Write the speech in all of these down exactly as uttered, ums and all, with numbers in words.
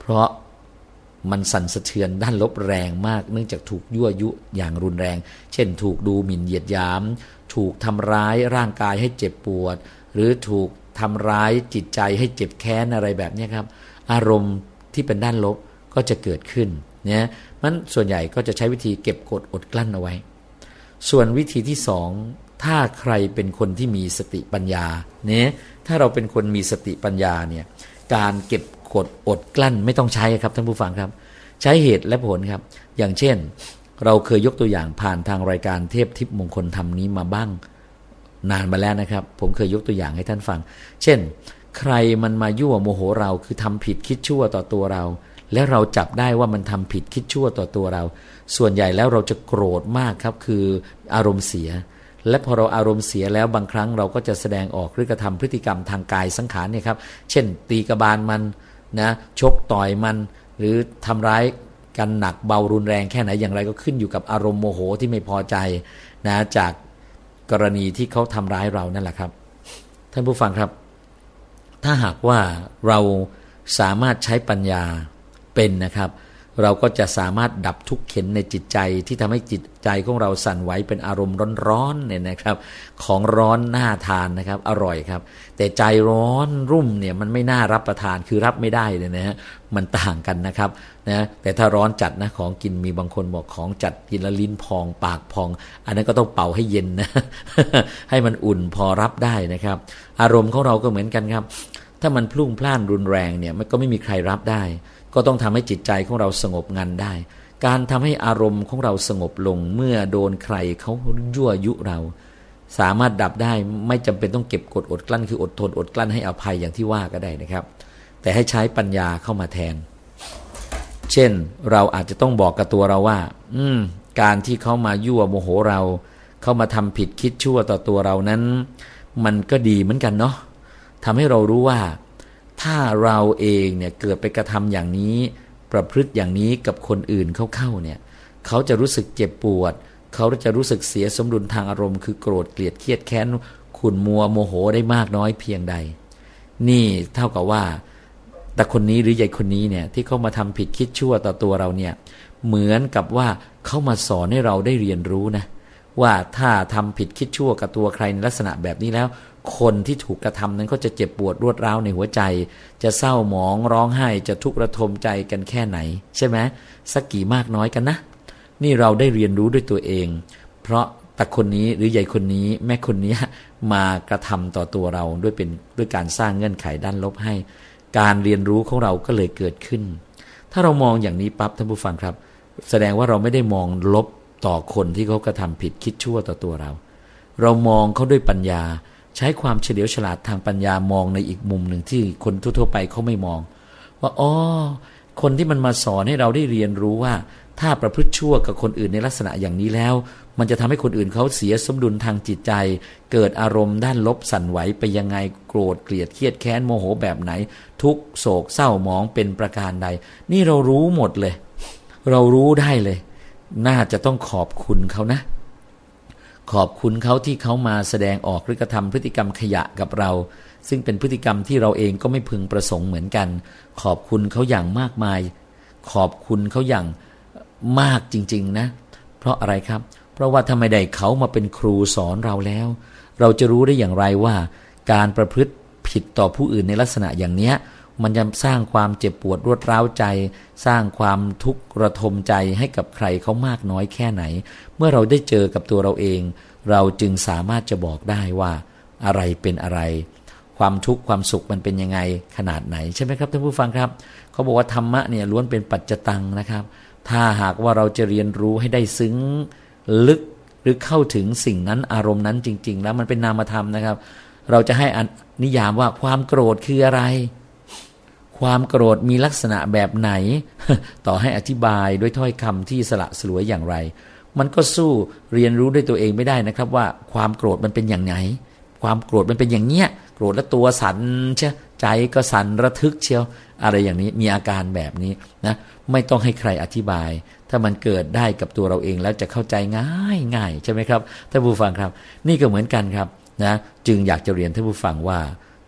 เพราะมันสั่นสะเทือนด้านลบแรงมากเนื่องจากถูกยั่วยุอย่างรุนแรงเช่นถูกดูหมิ่นเหยียดหยามถูกทำร้ายร่างกายให้เจ็บปวดหรือถูกทำร้ายจิตใจให้เจ็บแค้นอะไรแบบนี้ครับอารมณ์ที่เป็นด้านลบก็จะเกิดขึ้นเนี่ยมันส่วนใหญ่ก็จะใช้วิธีเก็บกดอดกลั้นเอาไว้ส่วนวิธีที่สองถ้าใครเป็นคนที่มีสติปัญญาเนี่ยถ้าเราเป็นคนมีสติปัญญาเนี่ยการเก็บกดอดกลั้นไม่ต้องใช้ครับท่านผู้ฟังครับใช้เหตุและผลครับอย่างเช่นเราเคยยกตัวอย่างผ่านทางรายการเทพทิพย์มงคลธรรมนี้มาบ้างนานมาแล้วนะครับผมเคยยกตัวอย่างให้ท่านฟังเช่นใครมันมายั่วโมโหเราคือทำผิดคิดชั่วต่อตัวเราแล้วเราจับได้ว่ามันทำผิดคิดชั่วต่อตัวเราส่วนใหญ่แล้วเราจะโกรธมากครับคืออารมณ์เสียและพอเราอารมณ์เสียแล้วบางครั้งเราก็จะแสดงออกหรือกระทำพฤติกรรมทางกายสังขารเนี่ยครับเช่นตีกระบาลมันนะชกต่อยมันหรือทำร้ายกันหนักเบารุนแรงแค่ไหนอย่างไรก็ขึ้นอยู่กับอารมณ์โมโหที่ไม่พอใจนะจากกรณีที่เขาทำร้ายเรานั่นแหละครับท่านผู้ฟังครับถ้าหากว่าเราสามารถใช้ปัญญาเป็นนะครับเราก็จะสามารถดับทุกข์เข็ญในจิตใจที่ทำให้จิตใจของเราสั่นไหวเป็นอารมณ์ร้อนๆเนี่ยนะครับของร้อนน่าทานนะครับอร่อยครับแต่ใจร้อนรุ่มเนี่ยมันไม่น่ารับประทานคือรับไม่ได้เลยนะฮะมันต่างกันนะครับนะแต่ถ้าร้อนจัดนะของกินมีบางคนบอกของจัดกินแล้วลิ้นพองปากพองอันนั้นก็ต้องเป่าให้เย็นนะ ให้มันอุ่นพอรับได้นะครับอารมณ์ของเราก็เหมือนกันครับถ้ามันพลุ่งพล่านรุนแรงเนี่ยมันก็ไม่มีใครรับได้ก็ต้องทำให้จิตใจของเราสงบงันได้การทำให้อารมณ์ของเราสงบลงเมื่อโดนใครเขายั่วยุเราสามารถดับได้ไม่จำเป็นต้องเก็บกดอดกลั้นคืออดทนอดกลั้นให้อภัยอย่างที่ว่าก็ได้นะครับแต่ให้ใช้ปัญญาเข้ามาแทนเช่นเราอาจจะต้องบอกกับตัวเราว่าอืมการที่เขามายั่วโมโหเราเขามาทำผิดคิดชั่วต่อตัวเรานั้นมันก็ดีเหมือนกันเนาะทำให้เรารู้ว่าถ้าเราเองเนี่ยเกิดไปกระทำอย่างนี้ประพฤติอย่างนี้กับคนอื่นเข้าๆเนี่ยเขาจะรู้สึกเจ็บปวดเขาจะรู้สึกเสียสมดุลทางอารมณ์คือโกรธเกลียดเครียดแค้นขุ่นมัวโมโหได้มากน้อยเพียงใดนี่เท่ากับว่าแต่คนนี้หรือใหญ่คนนี้เนี่ยที่เขามาทำผิดคิดชั่วต่อตัวเราเนี่ยเหมือนกับว่าเขามาสอนให้เราได้เรียนรู้นะว่าถ้าทำผิดคิดชั่วกับตัวใครในลักษณะแบบนี้แล้วคนที่ถูกกระทำนั้นก็จะเจ็บปวดรวดร้าวในหัวใจจะเศร้าหมองร้องไห้จะทุกข์ระทมใจกันแค่ไหนใช่ไหมสักกี่มากน้อยกันนะนี่เราได้เรียนรู้ด้วยตัวเองเพราะตาคนนี้หรือใหญ่คนนี้แม่คนนี้มากระทำต่อตัวเราด้วยเป็นด้วยการสร้างเงื่อนไขด้านลบให้การเรียนรู้ของเราก็เลยเกิดขึ้นถ้าเรามองอย่างนี้ปั๊บท่านผู้ฟังครับแสดงว่าเราไม่ได้มองลบต่อคนที่เขากระทำผิดคิดชั่วต่อตัวเราเรามองเขาด้วยปัญญาใช้ความเฉลียวฉลาดทางปัญญามองในอีกมุมหนึ่งที่คนทั่วๆไปเขาไม่มองว่าอ๋อคนที่มันมาสอนให้เราได้เรียนรู้ว่าถ้าประพฤติชั่วกับคนอื่นในลักษณะอย่างนี้แล้วมันจะทำให้คนอื่นเขาเสียสมดุลทางจิตใจเกิดอารมณ์ด้านลบสั่นไหวไปยังไงโกรธเกลียดเครียดแค้นโมโหแบบไหนทุกโศกเศร้าหมองเป็นประการใดนี่เรารู้หมดเลยเรารู้ได้เลยน่าจะต้องขอบคุณเขานะขอบคุณเขาที่เขามาแสดงออกหรือกระทำพฤติกรรมขยะกับเราซึ่งเป็นพฤติกรรมที่เราเองก็ไม่พึงประสงค์เหมือนกันขอบคุณเขาอย่างมากมายขอบคุณเขาอย่างมากจริงๆนะเพราะอะไรครับเพราะว่าถ้าไม่ได้เขามาเป็นครูสอนเราแล้วเราจะรู้ได้อย่างไรว่าการประพฤติผิดต่อผู้อื่นในลักษณะอย่างนี้มันจะสร้างความเจ็บปวดรวดร้าวใจสร้างความทุกข์ระทมใจให้กับใครเขามากน้อยแค่ไหนเมื่อเราได้เจอกับตัวเราเองเราจึงสามารถจะบอกได้ว่าอะไรเป็นอะไรความทุกข์ความสุขมันเป็นยังไงขนาดไหนใช่ไหมครับท่านผู้ฟังครับเขาบอกว่าธรรมะเนี่ยล้วนเป็นปัจจตังนะครับถ้าหากว่าเราจะเรียนรู้ให้ได้ซึ้งลึกหรือเข้าถึงสิ่งนั้นอารมณ์นั้นจริงๆแล้วมันเป็นนามธรรมนะครับเราจะให้นิยามว่าความโกรธคืออะไรความโกรธมีลักษณะแบบไหน ต่อให้อธิบายด้วยถ้อยคำที่สละสลวยอย่างไรมันก็สู้เรียนรู้ด้วยตัวเองไม่ได้นะครับว่าความโกรธมันเป็นอย่างไรความโกรธมันเป็นอย่างเนี้ยโกรธแล้วตัวสั่นเชียวใจก็สั่นระทึกเชียวอะไรอย่างนี้มีอาการแบบนี้นะไม่ต้องให้ใครอธิบายถ้ามันเกิดได้กับตัวเราเองแล้วจะเข้าใจง่ายง่ายใช่ไหมครับท่านผู้ฟังครับนี่ก็เหมือนกันครับนะจึงอยากจะเรียนท่านผู้ฟังว่า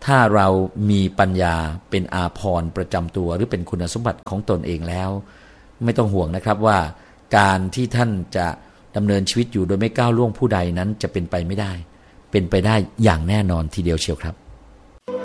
ถ้าเรามีปัญญาเป็นอาภรณ์ประจำตัวหรือเป็นคุณสมบัติของตนเองแล้วไม่ต้องห่วงนะครับว่าการที่ท่านจะดำเนินชีวิตอยู่โดยไม่ก้าวล่วงผู้ใดนั้นจะเป็นไปไม่ได้เป็นไปได้อย่างแน่นอนทีเดียวเชียวครับ